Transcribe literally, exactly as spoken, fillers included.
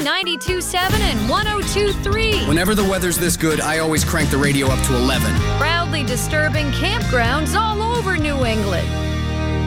ninety-two point seven and one oh two point three. Whenever the weather's this good, I always crank the radio up to eleven. Proudly disturbing campgrounds all over New England.